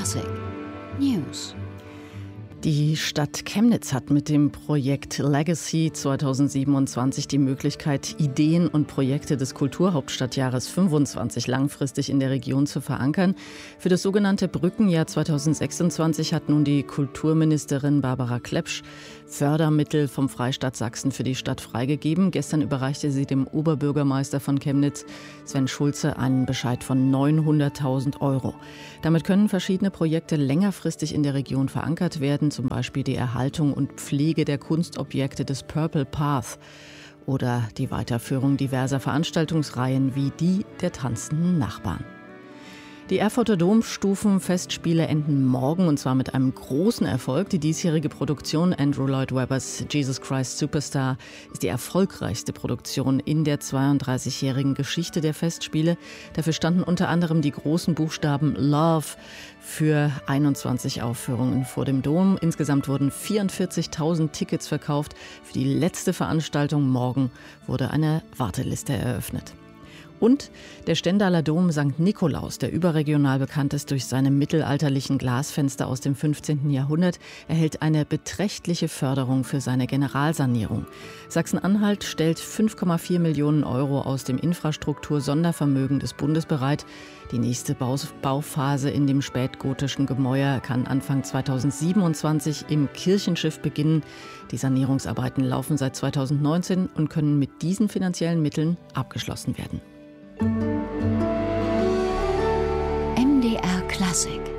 Classic News. Die Stadt Chemnitz hat mit dem Projekt Legacy 2027 die Möglichkeit, Ideen und Projekte des Kulturhauptstadtjahres 25 langfristig in der Region zu verankern. Für das sogenannte Brückenjahr 2026 hat nun die Kulturministerin Barbara Klepsch Fördermittel vom Freistaat Sachsen für die Stadt freigegeben. Gestern überreichte sie dem Oberbürgermeister von Chemnitz, Sven Schulze, einen Bescheid von 900.000 €. Damit können verschiedene Projekte längerfristig in der Region verankert werden, zum Beispiel die Erhaltung und Pflege der Kunstobjekte des Purple Path oder die Weiterführung diverser Veranstaltungsreihen wie die der tanzenden Nachbarn. Die Erfurter Domstufenfestspiele enden morgen, und zwar mit einem großen Erfolg. Die diesjährige Produktion Andrew Lloyd Webbers Jesus Christ Superstar ist die erfolgreichste Produktion in der 32-jährigen Geschichte der Festspiele. Dafür standen unter anderem die großen Buchstaben Love für 21 Aufführungen vor dem Dom. Insgesamt wurden 44.000 Tickets verkauft. Für die letzte Veranstaltung morgen wurde eine Warteliste eröffnet. Und der Stendaler Dom St. Nikolaus, der überregional bekannt ist durch seine mittelalterlichen Glasfenster aus dem 15. Jahrhundert, erhält eine beträchtliche Förderung für seine Generalsanierung. Sachsen-Anhalt stellt 5,4 Millionen € aus dem Infrastruktur-Sondervermögen des Bundes bereit. Die nächste Bauphase in dem spätgotischen Gemäuer kann Anfang 2027 im Kirchenschiff beginnen. Die Sanierungsarbeiten laufen seit 2019 und können mit diesen finanziellen Mitteln abgeschlossen werden. MDR Classic.